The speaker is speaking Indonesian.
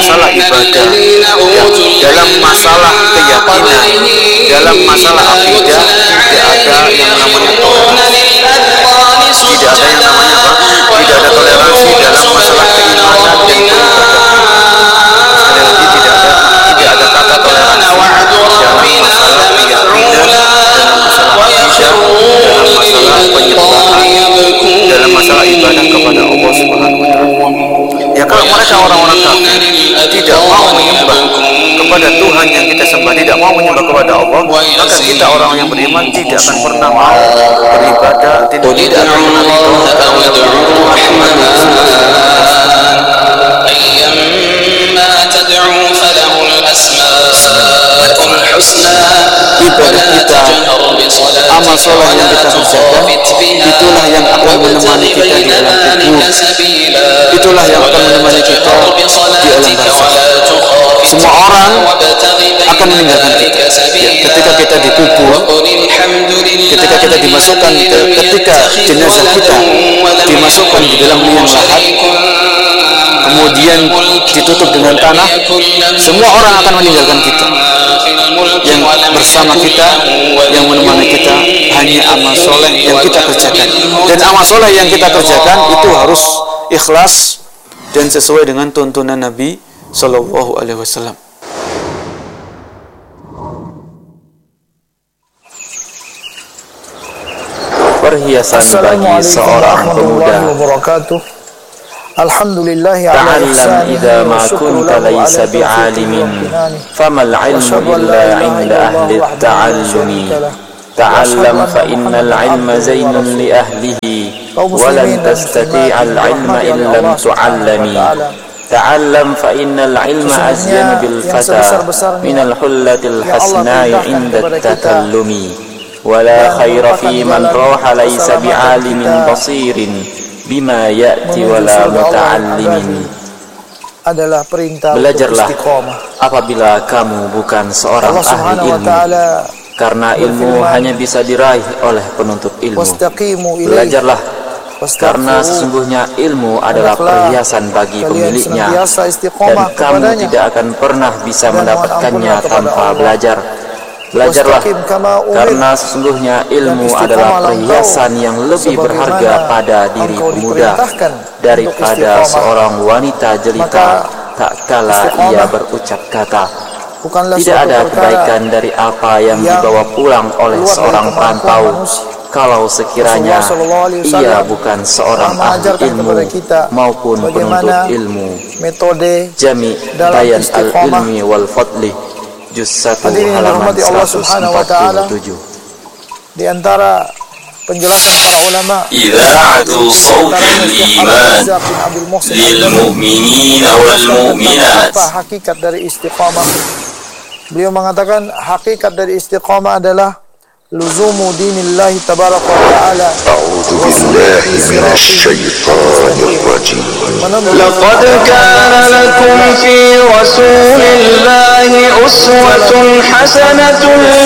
masalah ibadah, dalam masalah keyakinan, dalam masalah akidah, tidak ada yang namanya toleransi. Tidak ada yang namanya apa? Tidak ada toleransi dalam masalah keimanan dan beribadah. Sekali lagi tidak ada kata toleransi dalam masalah keyakinan, dalam masalah akidah, dalam masalah penyembahan, dalam masalah ibadah kepada Allah Subhanahu wa taala. Ya, kalau mereka orang-orang kafir tidak mau menyembah kepada Tuhan yang kita sembah, tidak mau menyembah kepada Allah, maka kita orang yang beriman tidak akan pernah mau beribadah, tidak akan pernah ridho kepada Tuhan. Ibadah kita, amal soleh yang kita kerjakan, itulah yang akan menemani kita di alam kubur, itulah yang akan menemani kita di alam barzakh. Semua orang akan meninggalkan kita. Ya, ketika kita dikubur, ketika kita dimasukkan, ketika jenazah kita dimasukkan di dalam liang lahat, kemudian ditutup dengan tanah, semua orang akan meninggalkan kita. Yang bersama kita, yang menemani kita hanya amal soleh yang kita kerjakan. Dan amal soleh yang kita kerjakan itu harus ikhlas dan sesuai dengan tuntunan Nabi Sallallahu Alaihi Wasallam. Perhiasan bagi seorang pemuda. Ta'allam idza ma kunta laysa bi'alimin famal ilmu illa 'inda ahli at-ta'allumi. Ta'allam fa innal 'ilma zainun li ahlihi wa lan tastati'al 'ilma illa lam tu'allami. Ta'allam fa innal 'ilma azyanu bil fata minal hullatil hasna'i 'inda at-takallumi. Wa la khaira fi man raha laysa bi'alimin basirin bima ya'ti wala muta'allimin. Adalah perintah belajarlah apabila kamu bukan seorang ahli ilmu, karena ilmu hanya bisa diraih oleh penuntut ilmu. Belajarlah karena sesungguhnya ilmu adalah perhiasan bagi pemiliknya, dan kamu tidak akan pernah bisa mendapatkannya tanpa belajar. Belajarlah karena sesungguhnya ilmu adalah perhiasan yang lebih berharga pada diri pemuda daripada seorang wanita jelita tak kala ia berucap kata. Tidak ada kebaikan dari apa yang dibawa pulang oleh seorang perantau kalau sekiranya ia bukan seorang ahli ilmu maupun penuntut ilmu. Jami' Bayan al-Ilmi wal Fadli Juz 1 halaman 147. Di antara penjelasan para ulama, Idza'atu shawtil iman lil mu'minina wal mu'minat. apa hakikat dari istiqamah? Beliau mengatakan hakikat dari istiqamah adalah luzumu dinillahi tabaraka wa ta'ala. A'udzu billahi minasy syaithanir rajim. Laqad kana lakum fi rasulillahi uswatun hasanatun